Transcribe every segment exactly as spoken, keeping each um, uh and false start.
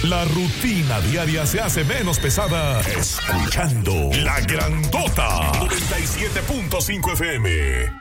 La rutina diaria se hace menos pesada escuchando La Grandota noventa y siete punto cinco F M.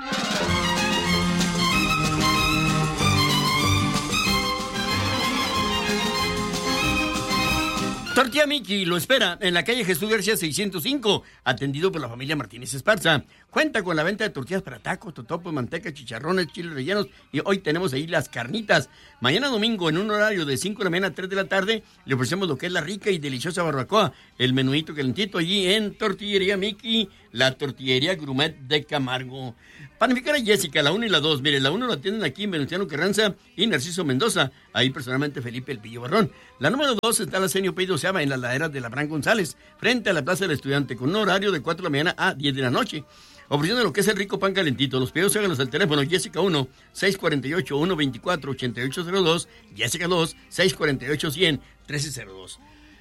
Tortilla Miki lo espera en la calle Jesús García seiscientos cinco, atendido por la familia Martínez Esparza. Cuenta con la venta de tortillas para tacos, totopos, manteca, chicharrones, chiles rellenos y hoy tenemos ahí las carnitas. Mañana domingo, en un horario de cinco de la mañana a tres de la tarde, le ofrecemos lo que es la rica y deliciosa barbacoa, el menudito calentito allí en Tortillería Miki, la tortillería gourmet de Camargo. Panificar a Jessica, la uno y la dos. Mire, la uno la tienen aquí en Venustiano Carranza y Narciso Mendoza. Ahí personalmente Felipe El Pillo Barrón. La número dos está la Senio Peido Seaba en las laderas de Abraham González, frente a la Plaza del Estudiante, con un horario de cuatro de la mañana a diez de la noche. Ofreciendo lo que es el rico pan calentito. Los pedidos háganlos al teléfono Jessica uno, seis cuatro ocho, uno dos cuatro, ocho ocho cero dos, Jessica dos, seis cuatro ocho, cien, trece cero dos.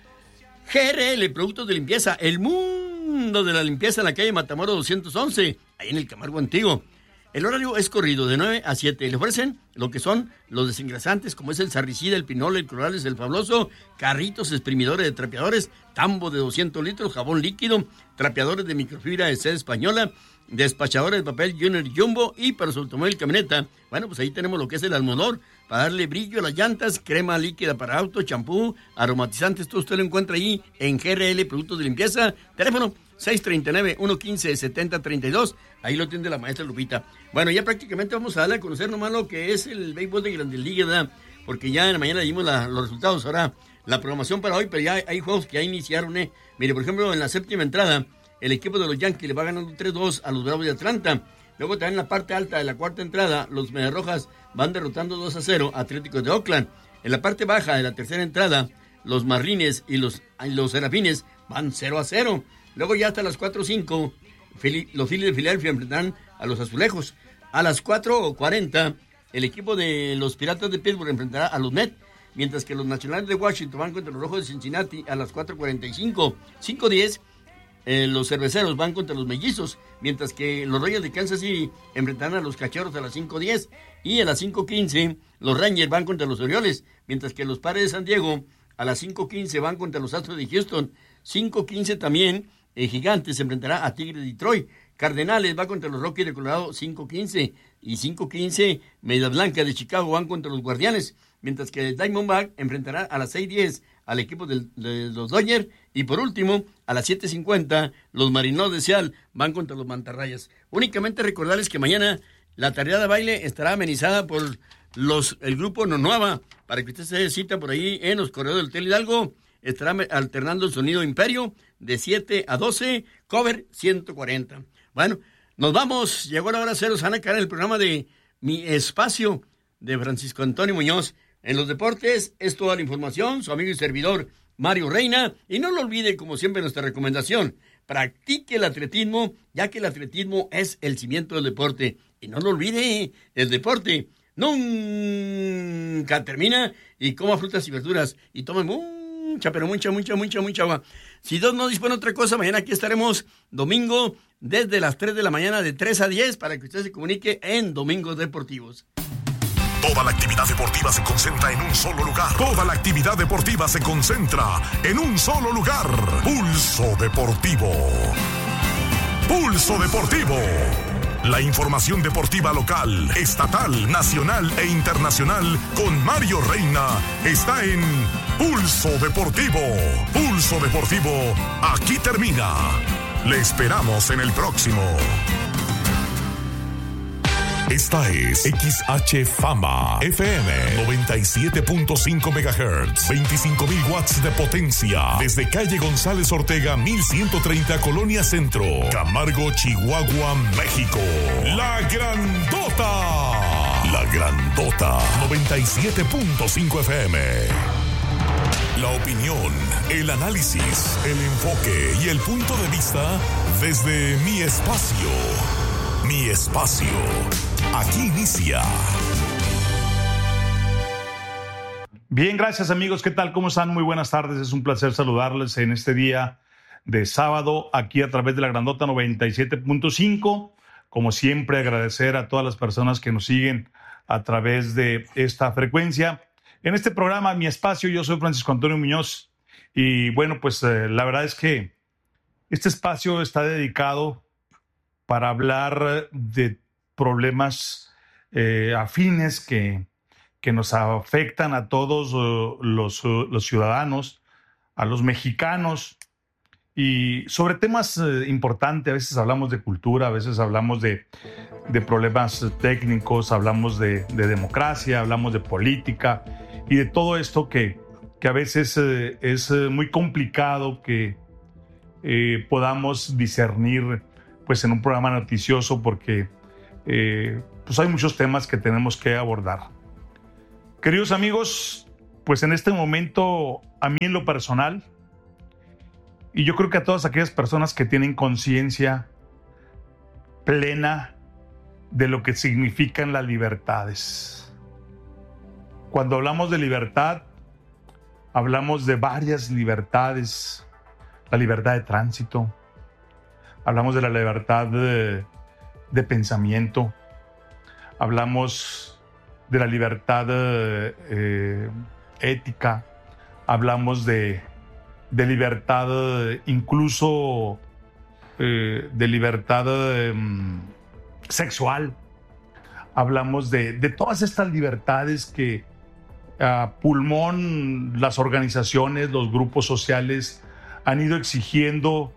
G R L, productos de limpieza, el mundo de la limpieza en la calle Matamoros doscientos once, ahí en el Camargo Antiguo. El horario es corrido de nueve a siete. Le ofrecen lo que son los desengrasantes, como es el sarricida, el pinol, el corales, el fabuloso, carritos exprimidores de trapeadores, tambo de doscientos litros, jabón líquido, trapeadores de microfibra de seda española, despachadores de papel Junior Jumbo y para su automóvil camioneta. Bueno, pues ahí tenemos lo que es el almodóvar para darle brillo a las llantas, crema líquida para auto, champú, aromatizantes, todo usted lo encuentra ahí en G R L, productos de limpieza. Teléfono seis tres nueve, uno uno cinco, siete cero tres dos. Ahí lo tiene la maestra Lupita. Bueno, ya prácticamente vamos a darle a conocer nomás lo que es el béisbol de Grandes Ligas, ¿verdad? Porque ya en la mañana dimos la, los resultados. Ahora, la programación para hoy, pero ya hay, hay juegos que ya iniciaron, ¿eh? Mire, por ejemplo, en la séptima entrada, el equipo de los Yankees le va ganando tres dos a los Bravos de Atlanta. Luego también en la parte alta de la cuarta entrada, los Mediarrojas van derrotando dos a cero a Atléticos de Oakland. En la parte baja de la tercera entrada, los Marlins y los, y los Serafines van cero a cero. Luego ya hasta las cuatro o cinco, los Phillies de Filadelfia enfrentarán a los Azulejos. A las cuatro cuarenta, el equipo de los Piratas de Pittsburgh enfrentará a los Mets, mientras que los Nacionales de Washington van contra los Rojos de Cincinnati a las cuatro cuarenta y cinco. cinco diez, eh, los Cerveceros van contra los Mellizos, mientras que los Royals de Kansas City enfrentarán a los Cachorros a las cinco diez. Y a las cinco quince, los Rangers van contra los Orioles, mientras que los Padres de San Diego a las cinco quince van contra los Astros de Houston. cinco quince también, eh, Gigantes se enfrentará a Tigres de Detroit. Cardenales va contra los Rockies de Colorado cinco quince. Y cinco quince, Medias Blancas de Chicago van contra los Guardianes. Mientras que el Diamondback enfrentará a las seis diez al equipo de, de los Dodgers. Y por último, a las siete cincuenta, los Marineros de Seattle van contra los Mantarrayas. Únicamente recordarles que mañana la tarea de baile estará amenizada por los el grupo Nonuava. Para que usted se dé cita por ahí en los corredores del Hotel Hidalgo. Estará alternando el sonido Imperio de siete a doce, cover ciento cuarenta. Bueno, nos vamos. Llegó la hora cero. Se van a quedar en el programa de Mi Espacio de Francisco Antonio Muñoz. En los deportes es toda la información. Su amigo y servidor Mario Reina. Y no lo olvide, como siempre, nuestra recomendación. Practique el atletismo, ya que el atletismo es el cimiento del deporte. Y no lo olvide, el deporte nunca termina. Y coma frutas y verduras. Y tome mucha, pero mucha, mucha, mucha, mucha agua. Si Dios no dispone otra cosa, mañana aquí estaremos domingo desde las tres de la mañana, de tres a diez, para que usted se comunique en Domingos Deportivos. Toda la actividad deportiva se concentra en un solo lugar. Toda la actividad deportiva se concentra en un solo lugar. Pulso Deportivo. Pulso Deportivo. La información deportiva local, estatal, nacional e internacional con Mario Reina está en Pulso Deportivo. Pulso Deportivo, aquí termina. Le esperamos en el próximo. Esta es X H Fama F M noventa y siete punto cinco megahertz, veinticinco mil watts de potencia, desde calle González Ortega mil ciento treinta, Colonia Centro, Camargo, Chihuahua, México. La Grandota. La Grandota noventa y siete punto cinco F M. La opinión, el análisis, el enfoque y el punto de vista desde Mi Espacio. Mi Espacio. Aquí inicia. Bien, gracias amigos. ¿Qué tal? ¿Cómo están? Muy buenas tardes. Es un placer saludarles en este día de sábado aquí a través de la Grandota noventa y siete punto cinco. Como siempre, agradecer a todas las personas que nos siguen a través de esta frecuencia. en este programa, Mi Espacio. Yo soy Francisco Antonio Muñoz y bueno, pues eh, la verdad es que este espacio está dedicado para hablar de problemas eh, afines que, que nos afectan a todos uh, los, uh, los ciudadanos, a los mexicanos, y sobre temas eh, importantes. A veces hablamos de cultura, a veces hablamos de, de problemas técnicos, hablamos de, de democracia, hablamos de política y de todo esto que, que a veces eh, es eh, muy complicado que eh, podamos discernir pues, en un programa noticioso, porque eh, pues hay muchos temas que tenemos que abordar. Queridos amigos, pues en este momento, a mí en lo personal, y yo creo que a todas aquellas personas que tienen conciencia plena de lo que significan las libertades. Cuando hablamos de libertad, hablamos de varias libertades. La libertad de tránsito, hablamos de la libertad de, de pensamiento, hablamos de la libertad eh, ética, hablamos de de libertad, incluso eh, de libertad eh, sexual. Hablamos de, de todas estas libertades que a pulmón las organizaciones, los grupos sociales han ido exigiendo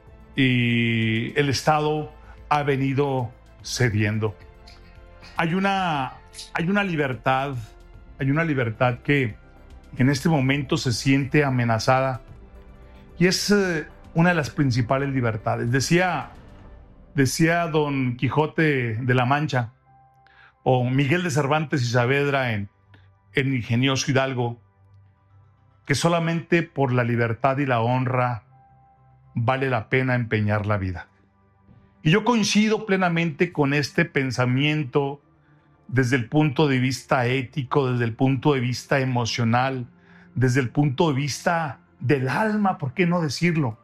y el Estado ha venido cediendo. Hay una, hay una libertad, hay una libertad que en este momento se siente amenazada. Y es eh, una de las principales libertades. Decía, decía Don Quijote de la Mancha, o Miguel de Cervantes y Saavedra en, en Ingenioso Hidalgo, que solamente por la libertad y la honra vale la pena empeñar la vida. Y yo coincido plenamente con este pensamiento desde el punto de vista ético, desde el punto de vista emocional, desde el punto de vista del alma, ¿por qué no decirlo?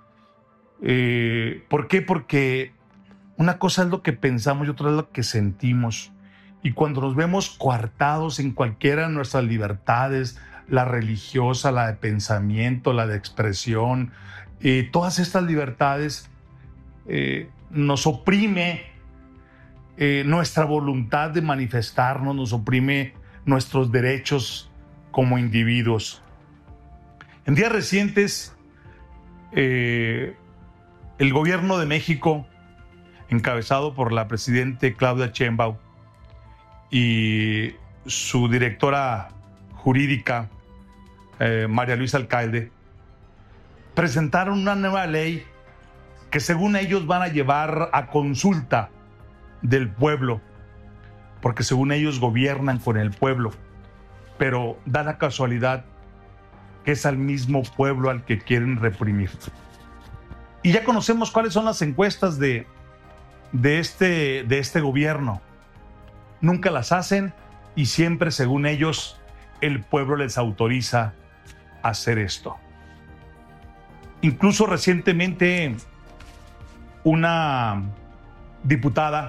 Eh, ¿Por qué? Porque una cosa es lo que pensamos y otra es lo que sentimos. Y cuando nos vemos coartados en cualquiera de nuestras libertades, la religiosa, la de pensamiento, la de expresión, eh, todas estas libertades eh, nos oprime eh, nuestra voluntad de manifestarnos, nos oprime nuestros derechos como individuos. En días recientes, eh, el gobierno de México, encabezado por la presidenta Claudia Sheinbaum y su directora jurídica, eh, María Luisa Alcalde, presentaron una nueva ley que según ellos van a llevar a consulta del pueblo, porque según ellos gobiernan con el pueblo, pero da la casualidad que es al mismo pueblo al que quieren reprimir. Y ya conocemos cuáles son las encuestas de, de, este, de este gobierno. Nunca las hacen y siempre, según ellos, el pueblo les autoriza a hacer esto. Incluso recientemente una diputada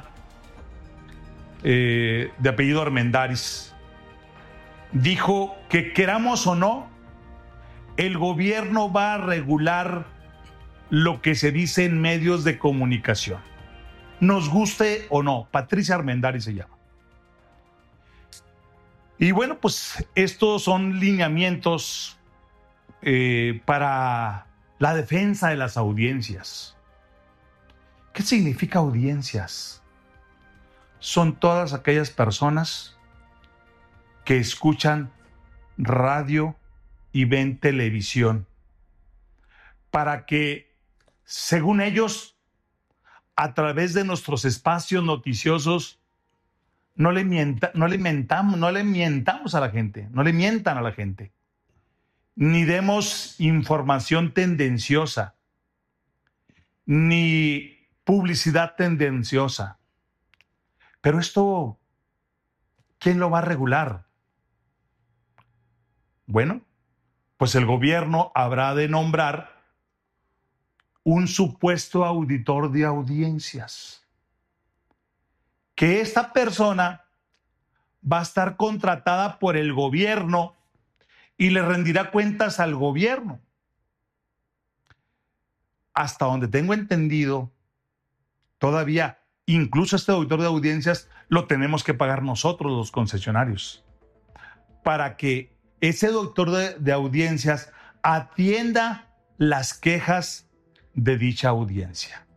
eh, de apellido Armendáriz dijo que, queramos o no, el gobierno va a regular lo que se dice en medios de comunicación. Nos guste o no. Patricia Armendáriz se llama. Y bueno, pues estos son lineamientos eh, para la defensa de las audiencias. ¿Qué significa audiencias? Son todas aquellas personas que escuchan radio y ven televisión, para que, según ellos, a través de nuestros espacios noticiosos, no le, mienta, no le mentamos, no le mientamos a la gente, no le mientan a la gente, ni demos información tendenciosa, ni publicidad tendenciosa. Pero esto, ¿quién lo va a regular? Bueno, pues el gobierno habrá de nombrar un supuesto auditor de audiencias. Que esta persona va a estar contratada por el gobierno y le rendirá cuentas al gobierno. Hasta donde tengo entendido, todavía, incluso este auditor de audiencias lo tenemos que pagar nosotros, los concesionarios, para que ese doctor de, de audiencias atienda las quejas de dicha audiencia.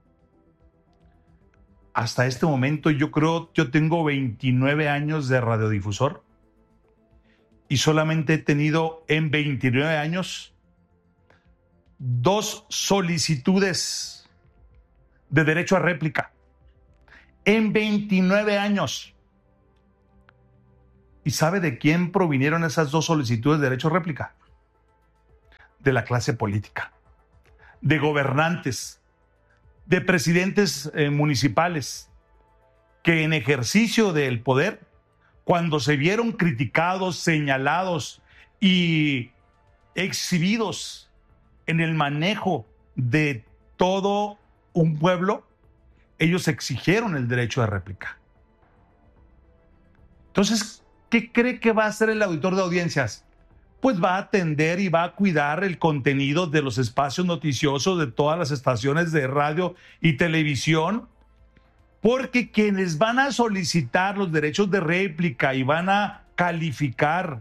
Hasta este momento yo creo, yo tengo veintinueve años de radiodifusor y solamente he tenido en veintinueve años dos solicitudes de derecho a réplica. En veintinueve años. ¿Y sabe de quién provinieron esas dos solicitudes de derecho a réplica? De la clase política, de gobernantes, de presidentes eh, municipales, que en ejercicio del poder, cuando se vieron criticados, señalados y exhibidos en el manejo de todo un pueblo, ellos exigieron el derecho de réplica. Entonces, ¿qué cree que va a hacer el auditor de audiencias? Pues va a atender y va a cuidar el contenido de los espacios noticiosos de todas las estaciones de radio y televisión, porque quienes van a solicitar los derechos de réplica y van a calificar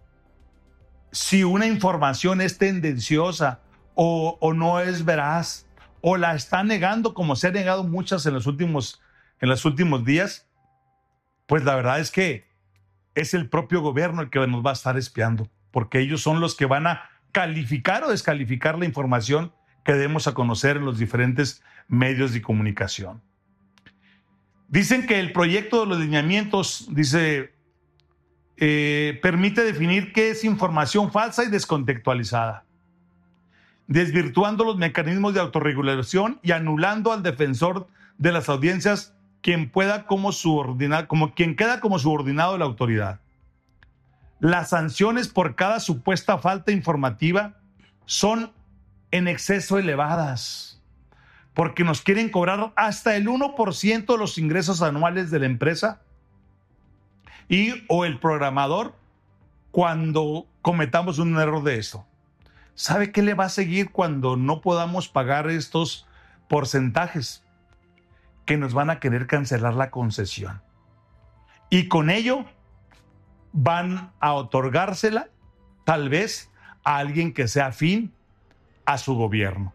si una información es tendenciosa o, o no es veraz, o la está negando, como se ha negado muchas en los últimos, en los últimos días, pues la verdad es que es el propio gobierno el que nos va a estar espiando, porque ellos son los que van a calificar o descalificar la información que demos a conocer en los diferentes medios de comunicación. Dicen que el proyecto de los lineamientos, dice, eh, permite definir qué es información falsa y descontextualizada, desvirtuando los mecanismos de autorregulación y anulando al defensor de las audiencias, quien pueda como subordinado, como quien queda como subordinado de la autoridad. Las sanciones por cada supuesta falta informativa son en exceso elevadas, porque nos quieren cobrar hasta el uno por ciento de los ingresos anuales de la empresa y o el programador cuando cometamos un error de eso. ¿Sabe qué le va a seguir cuando no podamos pagar estos porcentajes? Que nos van a querer cancelar la concesión. Y con ello van a otorgársela, tal vez, a alguien que sea afín a su gobierno.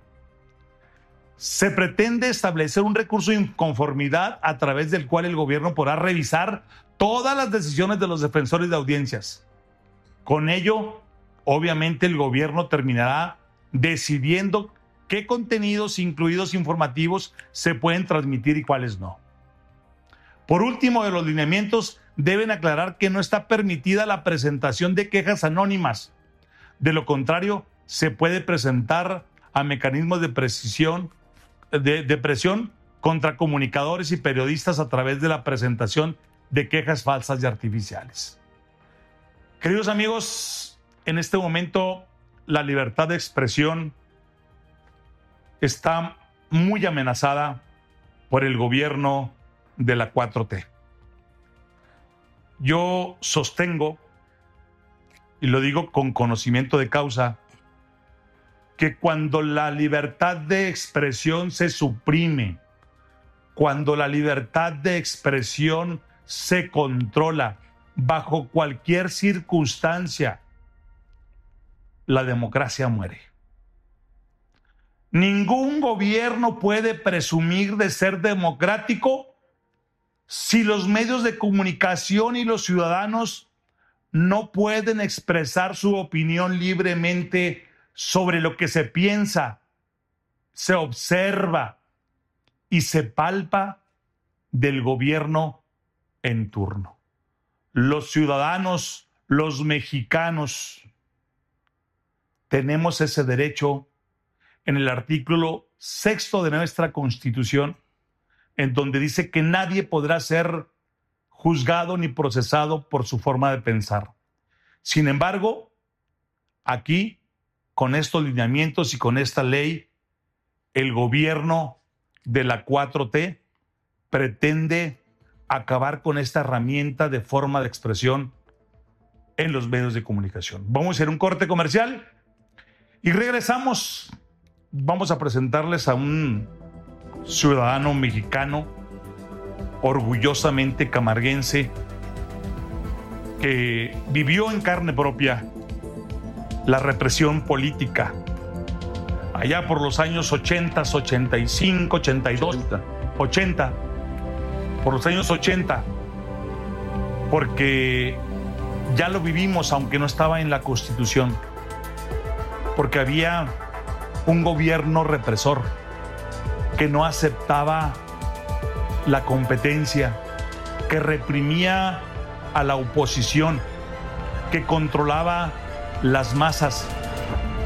Se pretende establecer un recurso de inconformidad a través del cual el gobierno podrá revisar todas las decisiones de los defensores de audiencias. Con ello, obviamente, el gobierno terminará decidiendo qué contenidos, incluidos informativos, se pueden transmitir y cuáles no. Por último, de los lineamientos, deben aclarar que no está permitida la presentación de quejas anónimas. De lo contrario, se puede presentar a mecanismos de precisión, de, de presión contra comunicadores y periodistas a través de la presentación de quejas falsas y artificiales. Queridos amigos, en este momento la libertad de expresión está muy amenazada por el gobierno de la cuatro T. Yo sostengo, y lo digo con conocimiento de causa, que cuando la libertad de expresión se suprime, cuando la libertad de expresión se controla bajo cualquier circunstancia, la democracia muere. Ningún gobierno puede presumir de ser democrático si los medios de comunicación y los ciudadanos no pueden expresar su opinión libremente sobre lo que se piensa, se observa y se palpa del gobierno en turno. Los ciudadanos, los mexicanos, tenemos ese derecho en el artículo sexto de nuestra Constitución, en donde dice que nadie podrá ser juzgado ni procesado por su forma de pensar. Sin embargo, aquí, con estos lineamientos y con esta ley, el gobierno de la cuatro T pretende acabar con esta herramienta de forma de expresión en los medios de comunicación. Vamos a hacer un corte comercial y regresamos. Vamos a presentarles a un ciudadano mexicano, orgullosamente camarguense, que vivió en carne propia la represión política allá por los años ochenta, ochenta y cinco, ochenta y dos, ochenta, por los años ochenta, porque ya lo vivimos, aunque no estaba en la Constitución, porque había un gobierno represor que no aceptaba la competencia, que reprimía a la oposición, que controlaba las masas,